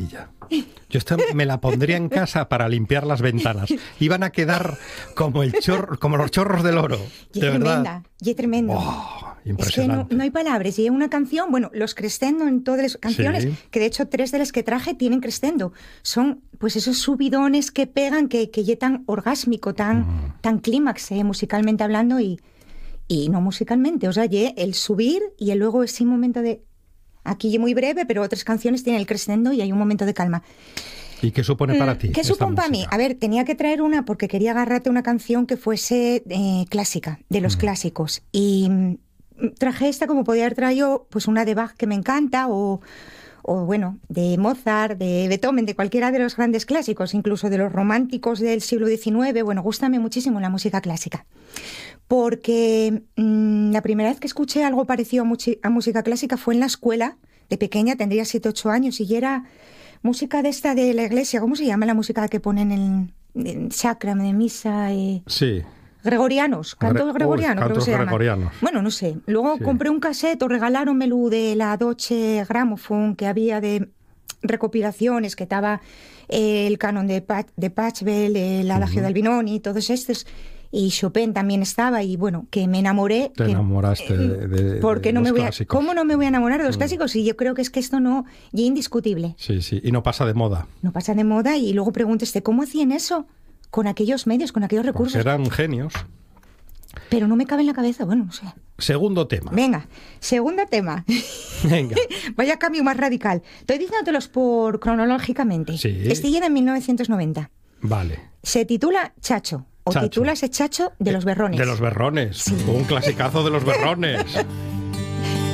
maravilla. Yo esta me la pondría en casa para limpiar las ventanas. Iban a quedar como los chorros del oro. Y de es tremenda, verdad. y es tremendo. Oh, Es que impresionante. no hay palabras. Y es una canción, bueno, los crescendo en todas las canciones, Sí. que de hecho 3 de las que traje tienen crescendo. Son pues esos subidones que pegan, que ya tan orgásmico, tan clímax, musicalmente hablando y no musicalmente. O sea, el subir y luego ese momento de... Aquí muy breve, pero otras canciones tienen el crescendo y hay un momento de calma. ¿Y qué supone para ti? ¿Qué esta supone para mí? música? A ver, tenía que traer una porque quería agarrarte una canción que fuese clásica, de los clásicos. Y traje esta como podía haber traído pues una de Bach que me encanta o bueno, de Mozart, de Beethoven, de cualquiera de los grandes clásicos, incluso de los románticos del siglo XIX. Bueno, gústame muchísimo la música clásica. Porque la primera vez que escuché algo parecido a música clásica fue en la escuela, de pequeña, tendría 7, 8 años, y era música de esta de la iglesia. ¿Cómo se llama la música que ponen en sacram, de misa? Sí. Gregorianos, cantos gregorianos, creo que cantos se llama. gregorianos. Bueno, no sé. Luego Sí. compré un cassette o regaláronmelo de la Deutsche Grammophon que había de recopilaciones, que estaba el canon de Pachelbel, el adagio de Albinoni, todos estos. Y Chopin también estaba, y bueno, que me enamoré. Te enamoraste de porque no los me voy clásicos. ¿Cómo no me voy a enamorar de los clásicos? Y yo creo que es que esto no, y es indiscutible. Sí, sí, y no pasa de moda. No pasa de moda, y luego pregúntese, ¿cómo hacían eso? Con aquellos medios, con aquellos Pues recursos. eran genios. Pero no me cabe en la cabeza, bueno, no sé. Segundo tema. Venga, segundo tema. Venga. Vaya cambio más radical. Estoy diciéndotelos por cronológicamente. Sí. Este llega en 1990. Vale. Se titula Chacho. O Chacho. titula ese Chacho de los Berrones. De los Berrones. Un clasicazo de los Berrones.